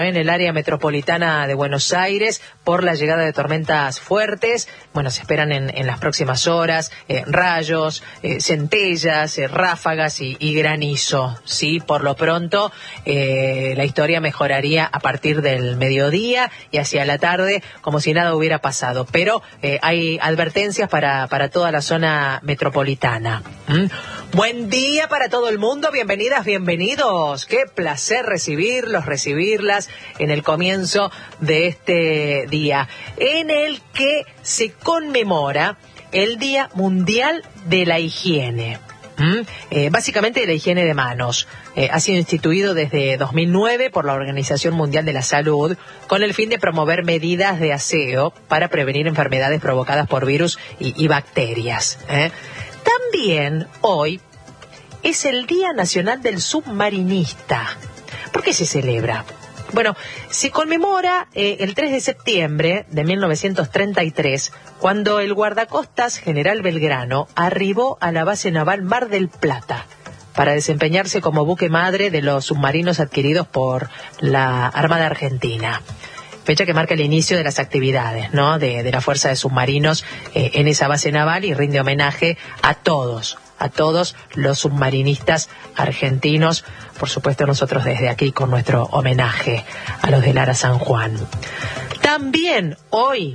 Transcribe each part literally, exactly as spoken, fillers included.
En el área metropolitana de Buenos Aires por la llegada de tormentas fuertes. Bueno, se esperan en, en las próximas horas eh, rayos, eh, centellas, eh, ráfagas y, y granizo. Sí, por lo pronto eh, la historia mejoraría a partir del mediodía y hacia la tarde como si nada hubiera pasado. Pero eh, hay advertencias para, para toda la zona metropolitana. ¿Mm? Buen día para todo el mundo, bienvenidas, bienvenidos. Qué placer recibirlos, recibirlas en el comienzo de este día, en el que se conmemora el Día Mundial de la Higiene. ¿Mm? Eh, básicamente de la higiene de manos. Eh, ha sido instituido desde dos mil nueve por la Organización Mundial de la Salud con el fin de promover medidas de aseo para prevenir enfermedades provocadas por virus y, y bacterias. ¿eh? También hoy es el Día Nacional del Submarinista. ¿Por qué se celebra? Bueno, se conmemora eh, el tres de septiembre de mil novecientos treinta y tres, cuando el guardacostas General Belgrano arribó a la base naval Mar del Plata para desempeñarse como buque madre de los submarinos adquiridos por la Armada Argentina. Fecha que marca el inicio de las actividades, ¿no? de, de la Fuerza de Submarinos eh, en esa base naval y rinde homenaje a todos, a todos los submarinistas argentinos. Por supuesto, nosotros desde aquí con nuestro homenaje a los de Lara San Juan. También hoy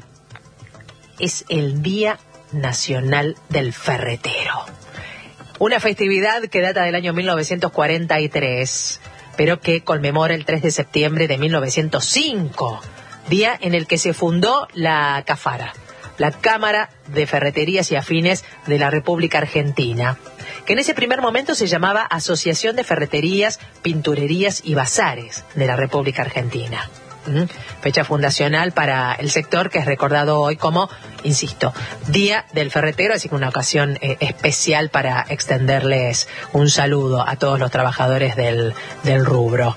es el Día Nacional del Ferretero. Una festividad que data del año mil novecientos cuarenta y tres, pero que conmemora el tres de septiembre de mil novecientos cinco, día en el que se fundó la CAFARA, la Cámara de Ferreterías y Afines de la República Argentina, que en ese primer momento se llamaba Asociación de Ferreterías, Pinturerías y Bazares de la República Argentina. ¿Mm? Fecha fundacional para el sector que es recordado hoy como, insisto, Día del Ferretero, así que una ocasión eh, especial para extenderles un saludo a todos los trabajadores del, del rubro.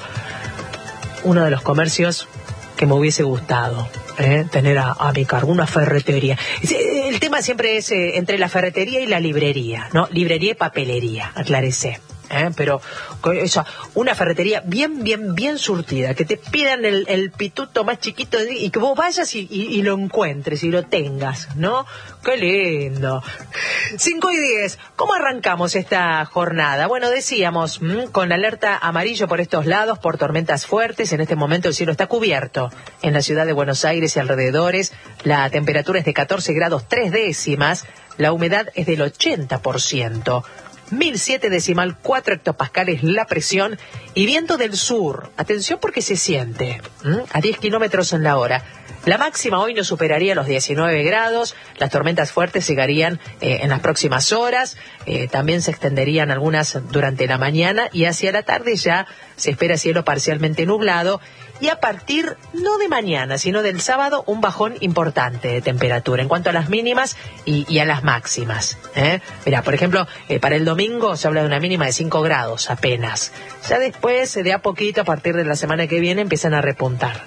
Uno de los comercios que me hubiese gustado eh, tener a, a mi cargo, una ferretería. El tema siempre es eh, entre la ferretería y la librería, ¿no? Librería y papelería, aclarece. ¿Eh? Pero eso, una ferretería bien, bien, bien surtida, que te pidan el, el pituto más chiquito y que vos vayas y, y, y lo encuentres y lo tengas, ¿no? ¡Qué lindo! cinco y diez, ¿cómo arrancamos esta jornada? Bueno, decíamos, mmm, con alerta amarillo por estos lados, por tormentas fuertes. En este momento el cielo está cubierto en la ciudad de Buenos Aires y alrededores. La temperatura es de catorce grados tres décimas, la humedad es del ochenta por ciento. mil siete decimal cuatro hectopascales la presión y viento del sur. Atención porque se siente ¿m? a diez kilómetros en la hora. La máxima hoy no superaría los diecinueve grados. Las tormentas fuertes llegarían eh, en las próximas horas. Eh, también se extenderían algunas durante la mañana y hacia la tarde ya se espera cielo parcialmente nublado. Y a partir, no de mañana, sino del sábado, un bajón importante de temperatura en cuanto a las mínimas y, y a las máximas. ¿eh? Mira, por ejemplo, eh, para el domingo se habla de una mínima de cinco grados apenas. Ya después, de a poquito, a partir de la semana que viene, empiezan a repuntar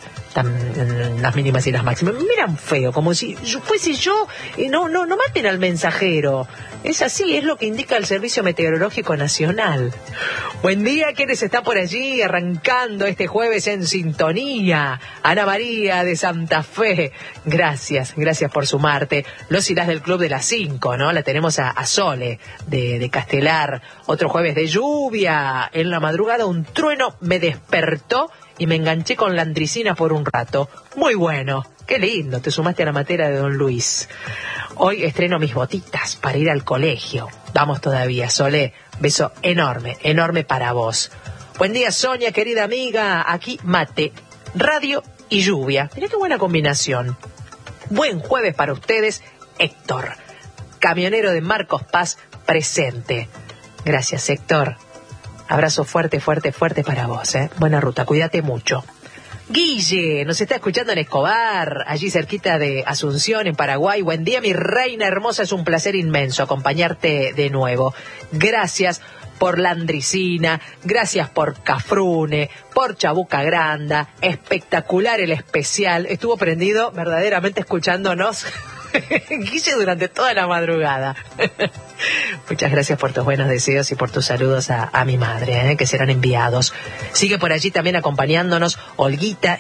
Tan, las mínimas y las máximas. Me miran feo, como si yo fuese yo, y no, no, no maten al mensajero. Es así, es lo que indica el Servicio Meteorológico Nacional. Buen día, quienes están por allí arrancando este jueves en sintonía. Ana María de Santa Fe, gracias, gracias por sumarte. Los y las del Club de las cinco, ¿no? La tenemos a, a Sole de, de Castelar. Otro jueves de lluvia. En la madrugada un trueno me despertó y me enganché con la andricina por un rato. Muy bueno, qué lindo, te sumaste a la matera de Don Luis. Hoy estreno mis botitas para ir al colegio. Vamos todavía, Solé. Beso enorme, enorme para vos. Buen día, Sonia, querida amiga. Aquí mate, radio y lluvia. Mirá qué buena combinación. Buen jueves para ustedes, Héctor, camionero de Marcos Paz, presente. Gracias, Héctor. Abrazo fuerte, fuerte, fuerte para vos, ¿eh? Buena ruta, cuídate mucho. Guille, nos está escuchando en Escobar, allí cerquita de Asunción, en Paraguay. Buen día, mi reina hermosa, es un placer inmenso acompañarte de nuevo. Gracias por la andricina, gracias por Cafrune, por Chabuca Granda, espectacular el especial. Estuvo prendido verdaderamente escuchándonos Guille durante toda la madrugada. Muchas gracias por tus buenos deseos y por tus saludos a, a mi madre, ¿eh? que serán enviados. Sigue por allí también acompañándonos Olguita